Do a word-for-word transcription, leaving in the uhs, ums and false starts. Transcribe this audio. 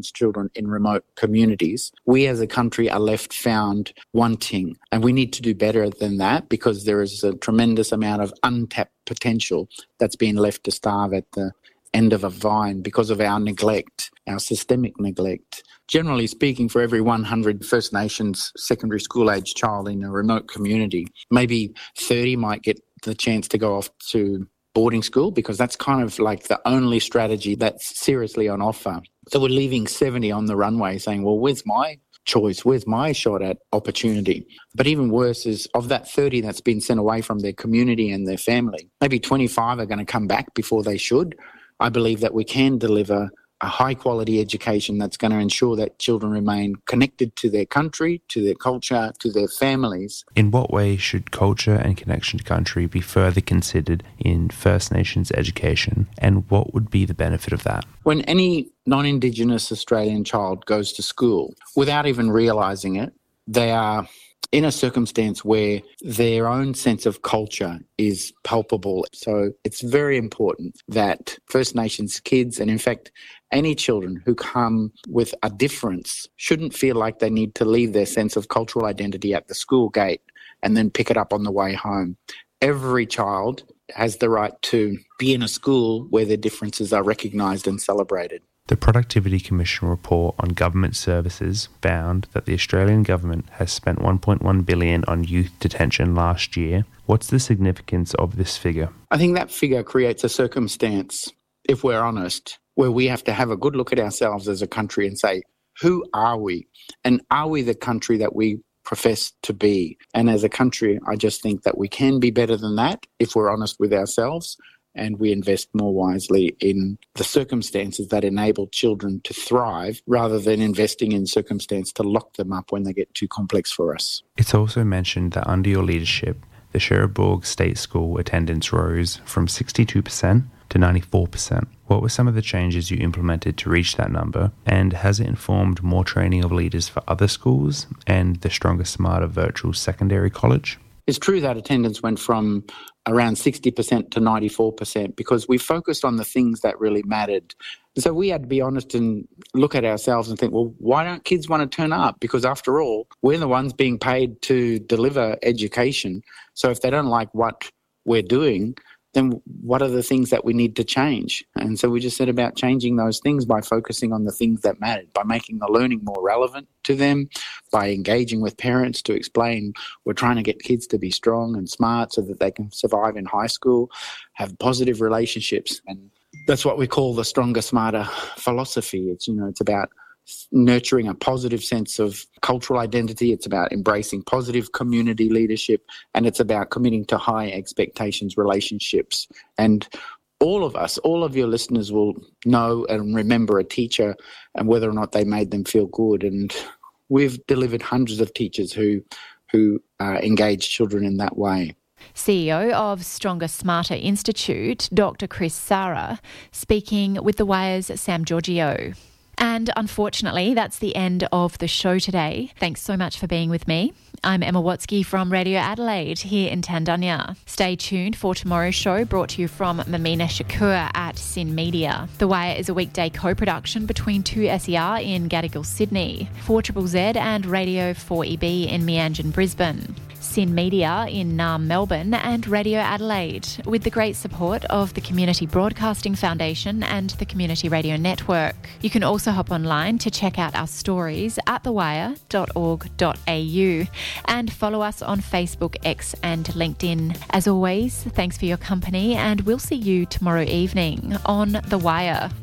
children in remote communities, we as a country are left found wanting. And we need to do better than that because there is a tremendous amount of untapped potential that's been left to starve at the end of a vine because of our neglect, our systemic neglect. Generally speaking, for every one hundred First Nations secondary school age child in a remote community, maybe thirty might get the chance to go off to boarding school because that's kind of like the only strategy that's seriously on offer. So we're leaving seventy on the runway saying, well, where's my choice? Where's my shot at opportunity? But even worse is of that thirty that's been sent away from their community and their family, maybe twenty-five are going to come back before they should. I believe that we can deliver a high-quality education that's going to ensure that children remain connected to their country, to their culture, to their families. In what way should culture and connection to country be further considered in First Nations education, and what would be the benefit of that? When any non-Indigenous Australian child goes to school, without even realising it, they are in a circumstance where their own sense of culture is palpable. So it's very important that First Nations kids, and in fact any children who come with a difference, shouldn't feel like they need to leave their sense of cultural identity at the school gate and then pick it up on the way home. Every child has the right to be in a school where their differences are recognised and celebrated. The Productivity Commission report on government services found that the Australian government has spent one point one billion dollars on youth detention last year. What's the significance of this figure? I think that figure creates a circumstance, if we're honest, where we have to have a good look at ourselves as a country and say, who are we? And are we the country that we profess to be? And as a country, I just think that we can be better than that if we're honest with ourselves and we invest more wisely in the circumstances that enable children to thrive rather than investing in circumstance to lock them up when they get too complex for us. It's also mentioned that under your leadership, the Cherbourg State School attendance rose from sixty-two percent to ninety-four percent. What were some of the changes you implemented to reach that number, and has it informed more training of leaders for other schools and the Stronger Smarter Virtual Secondary College? It's true that attendance went from around sixty percent to ninety-four percent because we focused on the things that really mattered. So we had to be honest and look at ourselves and think, well, why don't kids want to turn up? Because after all, we're the ones being paid to deliver education. So if they don't like what we're doing, then what are the things that we need to change? And so we just set about changing those things by focusing on the things that mattered, by making the learning more relevant to them, by engaging with parents to explain we're trying to get kids to be strong and smart so that they can survive in high school, have positive relationships. And that's what we call the Stronger Smarter philosophy. It's, you know, it's about nurturing a positive sense of cultural identity. It's about embracing positive community leadership, and it's about committing to high expectations relationships. And all of us, all of your listeners will know and remember a teacher and whether or not they made them feel good. And we've delivered hundreds of teachers who, who uh, engage children in that way. C E O of Stronger Smarter Institute, Doctor Chris Sara, speaking with The Wire's Sam Giorgio. And unfortunately, that's the end of the show today. Thanks so much for being with me. I'm Emma Watsky from Radio Adelaide here in Tandanya. Stay tuned for tomorrow's show, brought to you from Mamina Shakur at Sin Media. The Wire is a weekday co-production between two S E R in Gadigal, Sydney, four Z Z Z and Radio four E B in Meanjin, Brisbane, Sin Media in Naarm, Melbourne, and Radio Adelaide, with the great support of the Community Broadcasting Foundation and the Community Radio Network. You can also hop online to check out our stories at the wire dot org dot a u and follow us on Facebook, X and LinkedIn. As always, thanks for your company, and we'll see you tomorrow evening on The Wire.